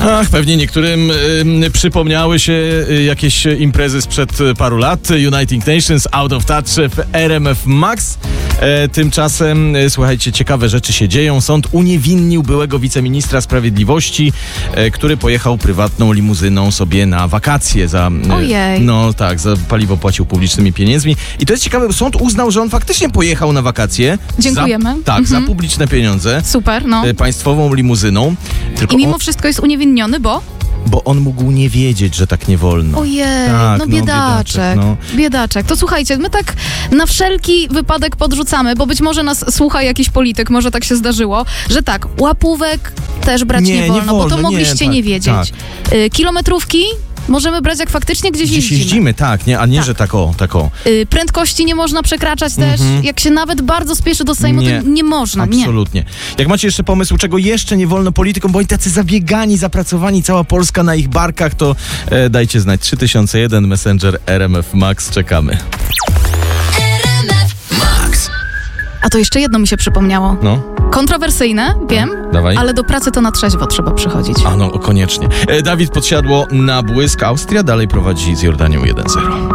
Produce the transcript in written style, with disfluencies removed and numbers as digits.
Ach, pewnie niektórym przypomniały się jakieś imprezy sprzed paru lat. United Nations, Out of Touch w RMF Max. Tymczasem, słuchajcie, ciekawe rzeczy się dzieją. Sąd uniewinnił byłego wiceministra sprawiedliwości, który pojechał prywatną limuzyną sobie na wakacje za... Ojej. No tak, za paliwo płacił publicznymi pieniędzmi. I to jest ciekawe, bo sąd uznał, że on faktycznie pojechał na wakacje. Dziękujemy. Za publiczne pieniądze. Super, no. Państwową limuzyną. Tylko I mimo wszystko jest uniewinniony, bo on mógł nie wiedzieć, że tak nie wolno. Ojej, Tak, no biedaczek. Biedaczek. To słuchajcie, my tak na wszelki wypadek podrzucamy, bo być może nas słucha jakiś polityk, może tak się zdarzyło, że tak, łapówek też brać nie wolno, bo to mogliście nie wiedzieć. Tak. Kilometrówki możemy brać, jak faktycznie gdzieś jeździmy. Tak, nie? A nie, że tak o. Prędkości nie można przekraczać też. Jak się nawet bardzo spieszy do Sejmu, to nie można. Absolutnie. Jak macie jeszcze pomysł, czego jeszcze nie wolno politykom, bo oni tacy zabiegani, zapracowani, cała Polska na ich barkach, to dajcie znać. 3001 Messenger RMF Max. Czekamy. RMF Max. A to jeszcze jedno mi się przypomniało. No. Kontrowersyjne, wiem, Dawaj. ale do pracy to na trzeźwo trzeba przychodzić. A no, koniecznie. Dawid Podsiadło na błysk. Austria dalej prowadzi z Jordanią 1-0.